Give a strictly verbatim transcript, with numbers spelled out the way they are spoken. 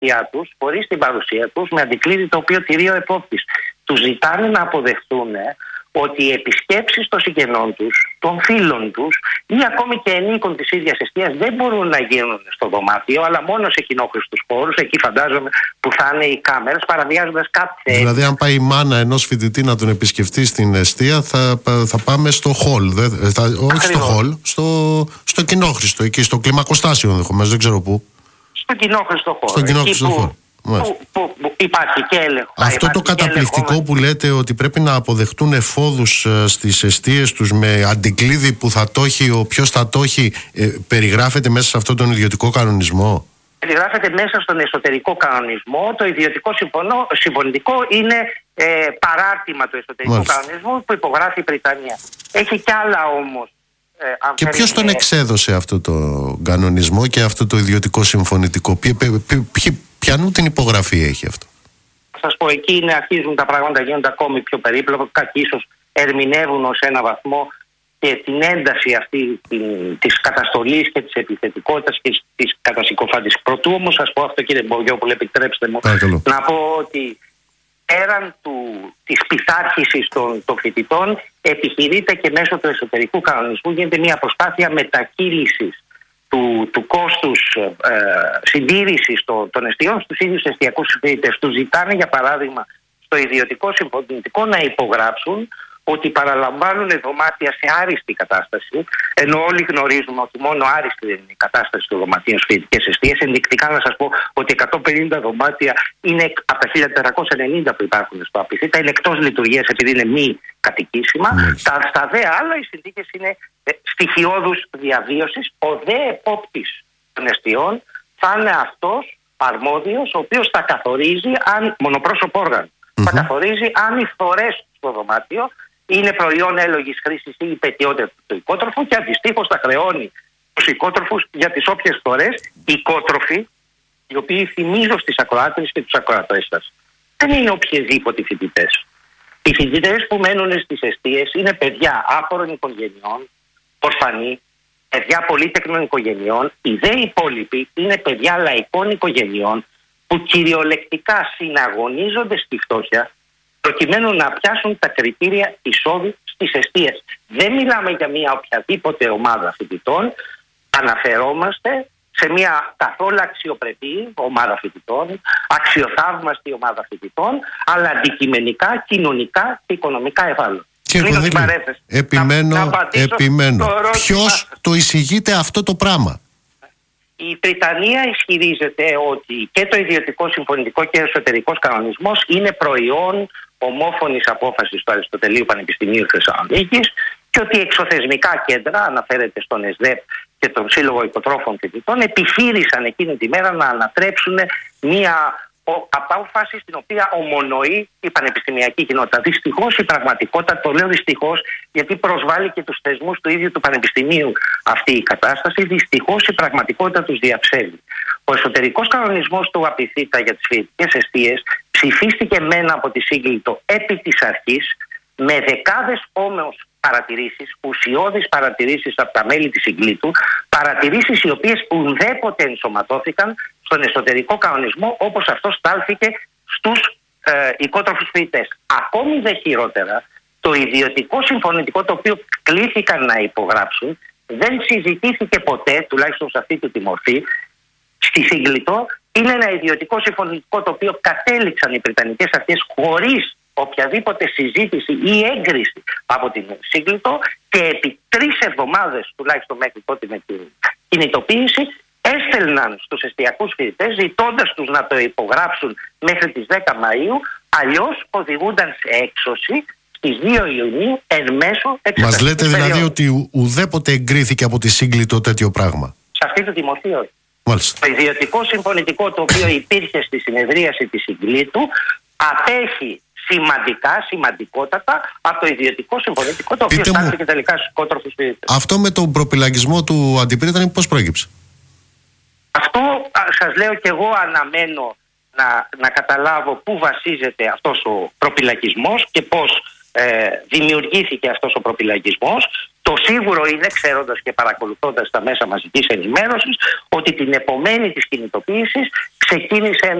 απουσία τους, χωρίς την παρουσία τους, με αντικλείδι το οποίο τηρεί ο επόπτης. Τους ζητάνε να αποδεχθούν ότι οι επισκέψεις των συγγενών τους, των φίλων τους ή ακόμη και ενίκων της ίδιας εστίας δεν μπορούν να γίνουν στο δωμάτιο, αλλά μόνο σε κοινόχρηστους χώρους, εκεί φαντάζομαι που θα είναι οι κάμερες, παραβιάζοντας κάποιες. Δηλαδή, αν πάει η μάνα ενός φοιτητή να τον επισκεφτεί στην εστία, θα, θα πάμε στο χολ. Θα, όχι στο χολ, στο, στο κοινόχρηστο, εκεί στο κλιμακοστάσιο ενδεχομένως, δεν ξέρω πού. Στο κοινόχρηστο χώρο. Στο κοινόχρηστο χώρο. Που, που, που υπάρχει και έλεγχο. Αυτό το καταπληκτικό που λέτε ότι πρέπει να αποδεχτούν εφόδους στις εστίες τους με αντικλείδι που θα το έχει, ο ποιος θα το έχει, ε, περιγράφεται μέσα σε αυτόν τον ιδιωτικό κανονισμό. Περιγράφεται μέσα στον εσωτερικό κανονισμό. Το ιδιωτικό συμφωνό, συμφωνητικό είναι ε, παράρτημα του εσωτερικού Μάλιστα. κανονισμού που υπογράφει η Βρυτανία. Έχει κι άλλα όμως. Ε, και ποιος τον εξέδωσε αυτό το κανονισμό και αυτό το ιδιωτικό συμφωνητικό? Ποιοι, ποιοι, ποιοι, ποιανού την υπογραφή έχει αυτό? Θα σας πω, εκεί είναι, αρχίζουν τα πράγματα, γίνονται ακόμη πιο περίπλοκα και ίσως ερμηνεύουν ως ένα βαθμό και την ένταση αυτή την, της καταστολής και της επιθετικότητας και της κατασυκοφάντησης. Πρωτού όμως σας πω αυτό, κύριε Μπογιόπουλε, επιτρέψτε μου Παρακαλώ. να πω ότι πέραν του, της πειθάρχησης των, των φοιτητών επιχειρείται και μέσω του εσωτερικού κανονισμού γίνεται μια προσπάθεια μετακύλησης του, του κόστους ε, συντήρησης των, των εστιών στους ίδιους εστιακούς φοιτητές. Τους ζητάνε, για παράδειγμα, στο ιδιωτικό συμφωνητικό να υπογράψουν ότι παραλαμβάνουν δωμάτια σε άριστη κατάσταση, ενώ όλοι γνωρίζουμε ότι μόνο άριστη δεν είναι η κατάσταση των δωματίων στις φοιτητικές εστίες. Ενδεικτικά να σας πω ότι εκατόν πενήντα δωμάτια είναι από τα χίλια τετρακόσια ενενήντα που υπάρχουν στο Απιθύτα, είναι εκτός λειτουργίας επειδή είναι μη κατοικήσιμα. Mm. Τα, στα δε άλλα οι συνθήκες είναι στοιχειώδους διαβίωσης. Ο δε επόπτης των εστιών θα είναι αυτός αρμόδιος, ο οποίος θα καθορίζει, αν μονοπρόσωπο όργανο, mm-hmm. θα καθορίζει αν οι φορές στο δωμάτιο είναι προϊόν έλογης χρήσης ή υπαιτιότητα του οικότροφου και αντιστοίχως θα χρεώνει τους οικότροφους για τις όποιες φορές οικότροφοι, οι οποίοι θυμίζω στις ακροάτριες και τους ακροατές σας, δεν είναι οποιασδήποτε φοιτητές. Οι φοιτητές που μένουν στις εστίες είναι παιδιά άφορων οικογενειών, ορφανοί, παιδιά πολύτεκνων οικογενειών. Οι δε υπόλοιποι είναι παιδιά λαϊκών οικογενειών που κυριολεκτικά συναγωνίζονται στη φτώχεια προκειμένου να πιάσουν τα κριτήρια εισόδου στις εστίες. Δεν μιλάμε για μια οποιαδήποτε ομάδα φοιτητών, αναφερόμαστε σε μια καθόλου αξιοπρεπή ομάδα φοιτητών, αξιοθαύμαστη ομάδα φοιτητών, αλλά αντικειμενικά, κοινωνικά και οικονομικά ευάλωτη. Κύριε Κονδύλη, επιμένω, να, να επιμένω. Το ποιος το εισηγείται αυτό το πράγμα? Η Βρυτανία ισχυρίζεται ότι και το ιδιωτικό συμφωνητικό και ο εσωτερικός κανονισμός είναι προϊόν ομόφωνης απόφασης του Αριστοτελείου Πανεπιστημίου Θεσσαλονίκης και ότι εξωθεσμικά κέντρα, αναφέρεται στον ΕΣΔΕΠ και τον Σύλλογο Οικοτρόφων Φοιτητών, επιχείρησαν εκείνη τη μέρα να ανατρέψουν μια απόφαση στην οποία ομονοεί η πανεπιστημιακή κοινότητα. Δυστυχώς η πραγματικότητα, το λέω δυστυχώς γιατί προσβάλλει και τους θεσμούς του ίδιου του Πανεπιστημίου αυτή η κατάσταση, δυστυχώς η πραγματικότητα τους διαψεύδει. Ο εσωτερικός κανονισμός του Απιθύτα για τις φοιτητικές εστίες ψηφίστηκε μένα από τη Σύγκλιτο επί της αρχής με δεκάδες όμως παρατηρήσεις, ουσιώδεις παρατηρήσεις από τα μέλη της Συγκλήτου, παρατηρήσεις οι οποίες ουδέποτε ενσωματώθηκαν στον εσωτερικό κανονισμό όπως αυτό στάλθηκε στους ε, οικότροφους φοιτητές. Ακόμη δε χειρότερα, το ιδιωτικό συμφωνητικό το οποίο κλήθηκαν να υπογράψουν δεν συζητήθηκε ποτέ, τουλάχιστον σε αυτή τη μορφή, στη Σύγκλιτο. Είναι ένα ιδιωτικό συμφωνητικό το οποίο κατέληξαν οι Βρυτανικές Αρχές χωρίς οποιαδήποτε συζήτηση ή έγκριση από την Σύγκλιτο και επί τρεις εβδομάδες τουλάχιστον μέχρι τότε με την κινητοποίηση έστελναν στους εστιακούς φοιτητές ζητώντας τους να το υπογράψουν μέχρι τις δέκα Μαΐου, αλλιώς οδηγούνταν σε έξωση στις δύο Ιουνίου εν μέσω εξεταστικής. Μας λέτε δηλαδή περίοδου. Ότι ουδέποτε εγκρίθηκε από τη Σύγκλιτο τέτοιο πράγμα? Σε αυτή τη μορφή όχι. Μάλιστα. Το ιδιωτικό συμφωνητικό το οποίο υπήρχε στη συνεδρίαση της Συγκλήτου απέχει σημαντικά, σημαντικότατα από το ιδιωτικό συμφωνητικό το οποίο στάθηκε τελικά στους οικότροφους φοιτητές. Αυτό με τον προπυλαγισμό του Αντιπρίτανη πώς προέκυψε? Αυτό σας λέω και εγώ αναμένω να, να καταλάβω πού βασίζεται αυτός ο προπυλακισμός και πώς ε, δημιουργήθηκε αυτός ο προπυλακισμός. Το σίγουρο είναι, ξέροντας και παρακολουθώντας τα μέσα μαζικής ενημέρωσης, ότι την επομένη της κινητοποίησης ξεκίνησε